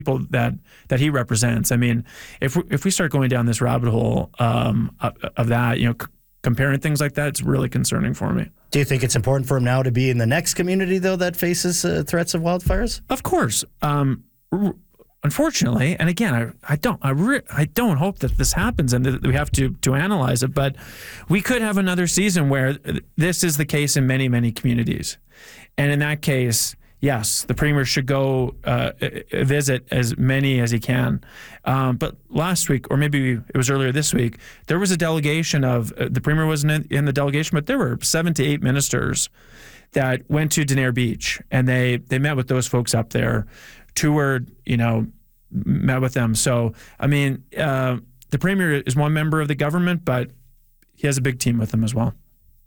people that he represents. I mean, if we start going down this rabbit hole of that, comparing things like that, it's really concerning for me. Do you think it's important for him now to be in the next community, though, that faces threats of wildfires? Of course. Unfortunately, and again, I don't hope that this happens and that we have to analyze it, but we could have another season where this is the case in many, many communities. And in that case, yes, the Premier should go visit as many as he can. But last week, or maybe it was earlier this week, there was a delegation of, the Premier wasn't in the delegation, but there were 7 to 8 ministers that went to Danair Beach, and they met with those folks up there, toured, met with them. So, I mean, the Premier is one member of the government, but he has a big team with him as well.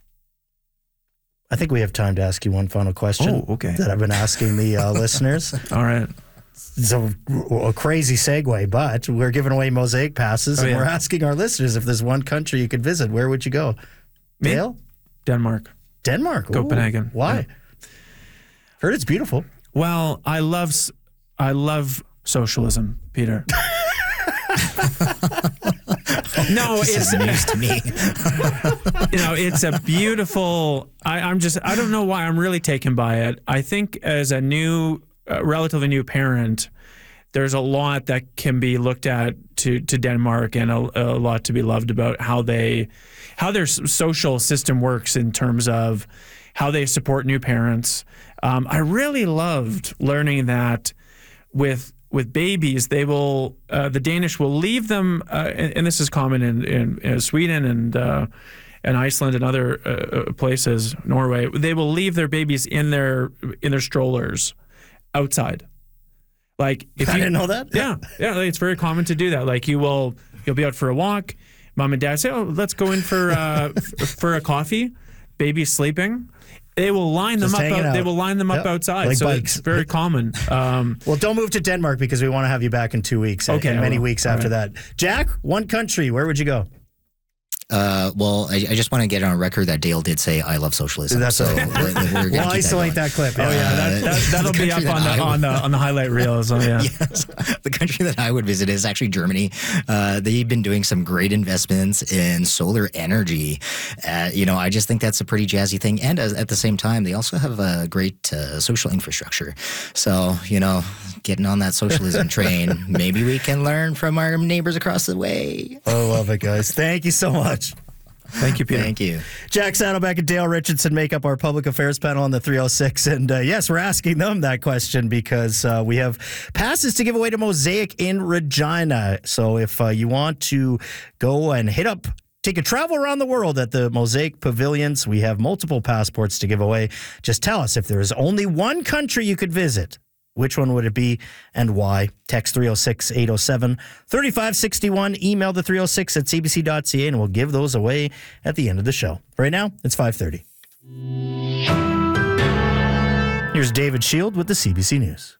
I think we have time to ask you one final question that I've been asking the listeners. All right. So a crazy segue, but we're giving away Mosaic passes, and we're asking our listeners if there's one country you could visit, where would you go? Me? Dale? Denmark. Copenhagen. Why? Yeah. Heard it's beautiful. Well, I love socialism, Peter. No, it's news to me. It's a beautiful. I don't know why I'm really taken by it. I think as a relatively new parent, there's a lot that can be looked at to Denmark, and a lot to be loved about how their social system works in terms of how they support new parents. I really loved learning that with babies, they will the Danish will leave them, and this is common in Sweden and Iceland and other places, Norway. They will leave their babies in their strollers outside. Like, if I didn't know that. Yeah, it's very common to do that. Like, you'll be out for a walk. Mom and dad say, "Oh, let's go in for a coffee." Baby's sleeping. They will line them up. They will line them up outside. Like so bikes. It's very common. Well, don't move to Denmark because we want to have you back in 2 weeks. Okay, and many weeks after that. Jack, one country. Where would you go? Well, I just want to get on record that Dale did say I love socialism. That's so we'll isolate that clip. Oh yeah, that'll be up on the highlight reel. So yeah. Yes, the country that I would visit is actually Germany. They've been doing some great investments in solar energy. I just think that's a pretty jazzy thing, and at the same time, they also have a great social infrastructure. So getting on that socialism train, maybe we can learn from our neighbors across the way. I love it, guys. Thank you so much. Thank you, Peter. Thank you. Jack Saddleback and Dale Richardson make up our public affairs panel on the 306. And yes, we're asking them that question because we have passes to give away to Mosaic in Regina. So if you want to go and take a travel around the world at the Mosaic Pavilions, we have multiple passports to give away. Just tell us if there is only one country you could visit. Which one would it be and why? Text 306-807-3561. Email the 306 at cbc.ca, and we'll give those away at the end of the show. Right now, it's 5:30. Here's David Shield with the CBC News.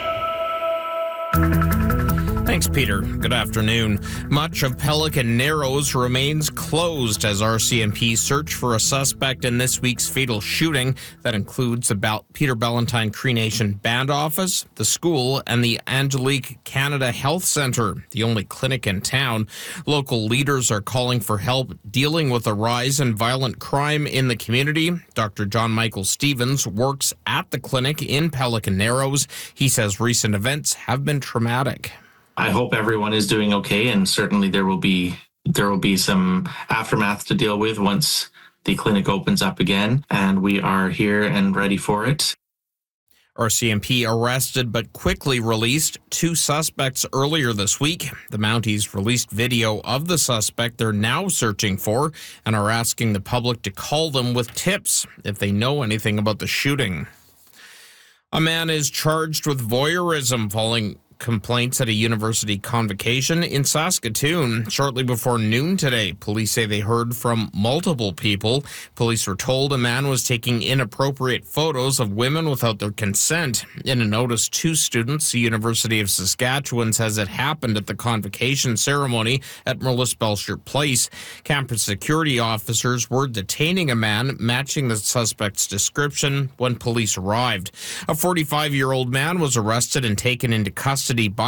Thanks, Peter. Good afternoon. Much of Pelican Narrows remains closed as RCMP search for a suspect in this week's fatal shooting. That includes about Peter Ballantine Cree Nation Band Office, the school, and the Angelique Canada Health Centre, the only clinic in town. Local leaders are calling for help dealing with a rise in violent crime in the community. Dr. John Michael Stevens works at the clinic in Pelican Narrows. He says recent events have been traumatic. I hope everyone is doing okay, and certainly there will be some aftermath to deal with once the clinic opens up again, and we are here and ready for it. RCMP arrested but quickly released 2 suspects earlier this week. The Mounties released video of the suspect they're now searching for and are asking the public to call them with tips if they know anything about the shooting. A man is charged with voyeurism following complaints at a university convocation in Saskatoon. Shortly before noon today, police say they heard from multiple people. Police were told a man was taking inappropriate photos of women without their consent. In a notice to students, the University of Saskatchewan says it happened at the convocation ceremony at Merlis Belcher Place. Campus security officers were detaining a man matching the suspect's description when police arrived. A 45-year-old man was arrested and taken into custody custody by